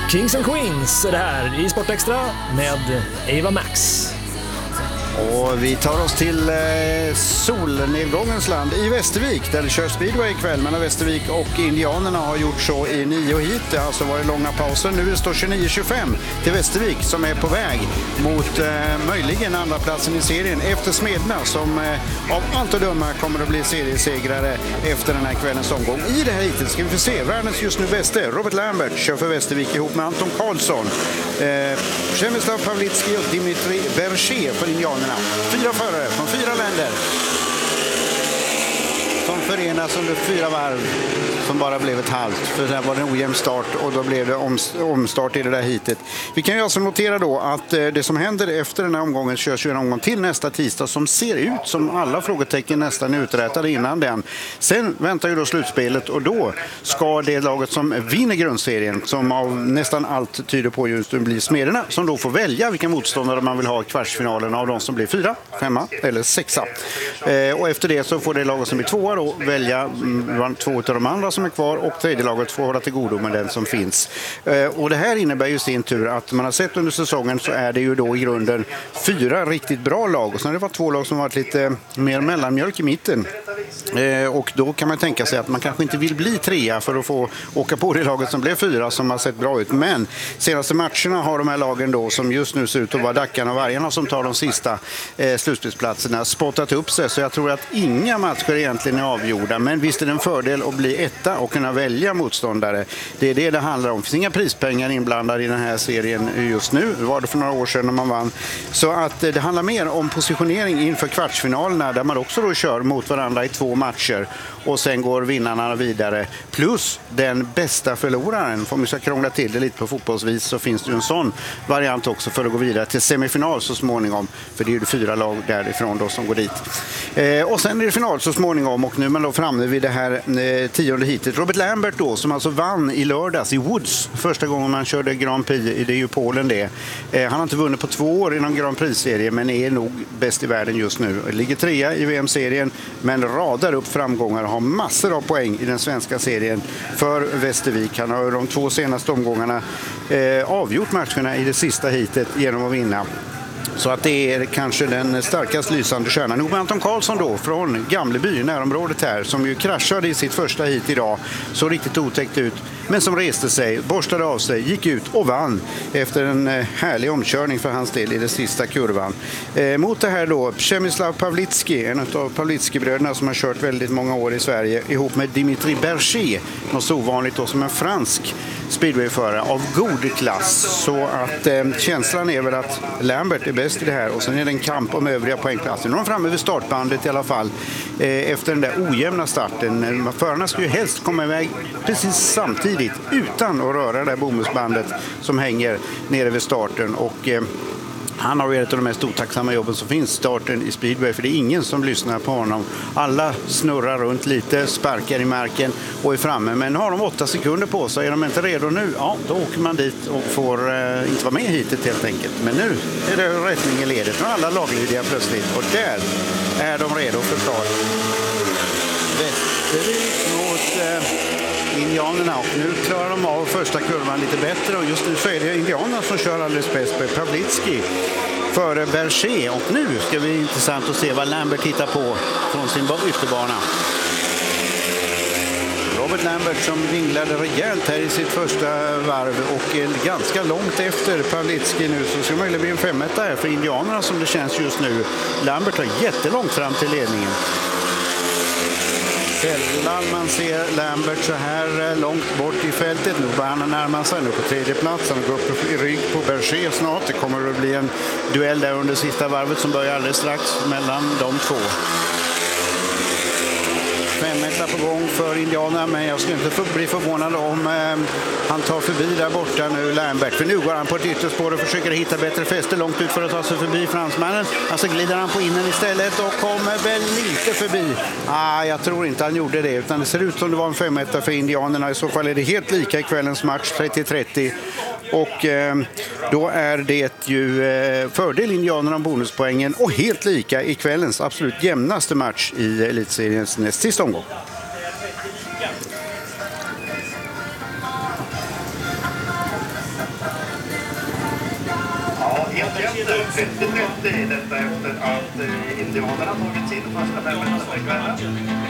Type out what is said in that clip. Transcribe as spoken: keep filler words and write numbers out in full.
Kings and Queens är det här i Sport Extra med Ava Max. Och vi tar oss till eh, solnedgångens land i Västervik där det körs speedway ikväll. Men Västervik och Indianerna har gjort så i nio hit. Det har alltså varit långa pauser. Nu står tjugonio tjugofem till Västervik som är på väg mot eh, möjligen andra platsen i serien efter Smedna som eh, av allt att döma kommer att bli seriesegrare efter den här kvällens omgång. I det här hitet ska vi få se världens just nu bäste Robert Lambert kör för Västervik ihop med Anton Karlsson. Eh, Przemysław Pawlicki och Dimitri Berger för Indianerna. Fyra förare från fyra länder som förenas under fyra varv som bara blev ett halvt. För sen var det en ojämn start och då blev det omstart i det där hitet. Vi kan ju alltså notera då att det som händer efter den här omgången körs ju en omgång till nästa tisdag som ser ut som alla frågetecken nästan uträtade innan den. Sen väntar ju då slutspelet och då ska det laget som vinner grundserien, som av nästan allt tyder på just nu blir Smederna, som då får välja vilka motståndare man vill ha i kvartsfinalen av de som blir fyra, femma eller sexa. Eh, och efter det så får det laget som blir tvåa då välja mm, två av de andra som är kvar och tredje laget får hålla till godo med den som finns. Eh, och det här innebär ju sin tur att man har sett under säsongen så är det ju då i grunden fyra riktigt bra lag och sen har det varit två lag som varit lite mer mellanmjölk i mitten. Eh, och då kan man tänka sig att man kanske inte vill bli trea för att få åka på det laget som blev fyra som har sett bra ut. Men senaste matcherna har de här lagen då som just nu ser ut att vara Dackarna och Vargarna som tar de sista eh, slutspelsplatserna spottat upp sig. Så jag tror att inga matcher egentligen är avgjorda. Men visst är det en fördel att bli etta och kunna välja motståndare. Det är det det handlar om. Det finns inga prispengar inblandade i den här serien just nu. Det var det för några år sedan när man vann. Så att eh, det handlar mer om positionering inför kvartsfinalerna där man också då kör mot varandra i två matcher och sen går vinnarna vidare plus den bästa förloraren. Om vi ska krångla till det lite på fotbollsvis så finns det ju en sån variant också för att gå vidare till semifinal så småningom, för det är ju fyra lag därifrån då som går dit. Eh, och sen är det final så småningom och nu är man då framme vid det här eh, tionde hitet. Robert Lambert då som alltså vann i lördags i Woods första gången man körde Grand Prix, det är ju Polen det. Eh, han har inte vunnit på två år i någon Grand Prix-serie men är nog bäst i världen just nu. Ligger trea i V M-serien men radar upp framgångar och har massor av poäng i den svenska serien för Västervik. Han har de två senaste omgångarna eh, avgjort matcherna i det sista hitet genom att vinna. Så att det är kanske den starkast lysande stjärnan. Nog med Anton Karlsson då från Gamleby, närområdet här, som ju kraschade i sitt första hit idag. Så riktigt otäckt ut. Men som reste sig, borstade av sig, gick ut och vann efter en härlig omkörning för hans del i den sista kurvan. Eh, mot det här då, Przemysław Pawlicki, en av Pawlicki-bröderna som har kört väldigt många år i Sverige, ihop med Dimitri Berger, något så ovanligt då som en fransk speedwayförare av god klass. Så att eh, känslan är väl att Lambert är bäst i det här och sen är det en kamp om övriga poängplatser. Nu är de framme vid startbandet i alla fall eh, efter den där ojämna starten. Förarna ska ju helst komma iväg precis samtidigt utan att röra det där bomullsbandet som hänger nere vid starten och eh, han har ju ett av de mest otacksamma jobben som finns, starten i speedway, för det är ingen som lyssnar på honom. Alla snurrar runt lite, sparkar i marken och är framme. Men har de åtta sekunder på sig, är de inte redo nu, ja då åker man dit och får eh, inte vara med hitet helt enkelt. Men nu är det rättning i ledet från alla laglydiga plötsligt och där är de redo för start. Västervik mot eh, Indianerna och nu klarar de av första kurvan lite bättre och just nu så är det Indianerna som kör alldeles bäst med Pawlicki före Berger och nu ska det bli intressant att se vad Lambert hittar på från sin ytterbana. Robert Lambert som vinglade rejält här i sitt första varv och är ganska långt efter Pawlicki nu så ska det möjligen bli en femetta här för Indianerna som det känns just nu. Lambert har jättelångt fram till ledningen. Sällan man ser Lambert så här långt bort i fältet. Nu börjar han närma sig nu på tredje plats. Han går upp i rygg på Berger snart. Det kommer att bli en duell där under sista varvet som börjar alldeles strax mellan de två. Femetta på gång för Indianerna, men jag skulle inte få bli förvånad om eh, han tar förbi där borta nu Lambert. För nu går han på ett ytterspår och försöker hitta bättre fäste långt ut för att ta sig förbi fransmannen. Alltså glider han på innen istället och kommer väl lite förbi. Ah, jag tror inte han gjorde det, utan det ser ut som det var en femetta för Indianerna. I så fall är det helt lika i kvällens match, trettio trettio. Och eh, då är det ju eh, fördel Indianerna om bonuspoängen och helt lika i kvällens absolut jämnaste match i elitseriens näst sista omgång. vinner trettio trettio, detta efter att indianerna tagit sin första femhundra för kvällen.